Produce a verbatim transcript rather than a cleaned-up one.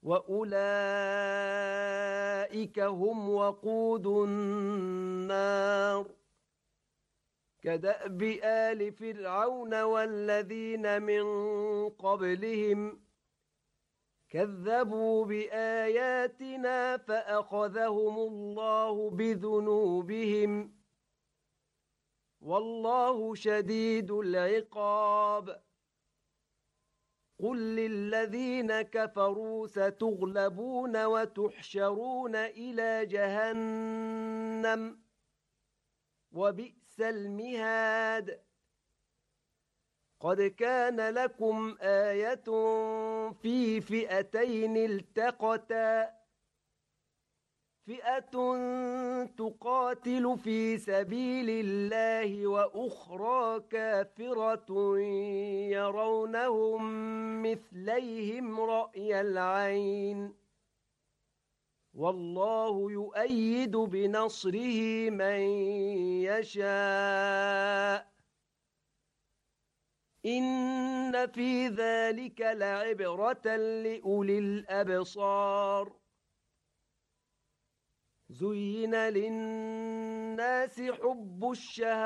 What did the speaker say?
وأولئك هم وقود النار كدأب آل فرعون والذين من قبلهم كذبوا بآياتنا فأخذهم الله بذنوبهم والله شديد العقاب قل للذين كفروا ستغلبون وتحشرون إلى جهنم وبئس المهاد قد كان لكم آية في فئتين التقتا فئة تقاتل في سبيل الله وأخرى كافرة يرونهم مثليهم رأي العين والله يؤيد بنصره من يشاء إن في ذلك لعبرة لأولي الأبصار زين للناس حب الشهوات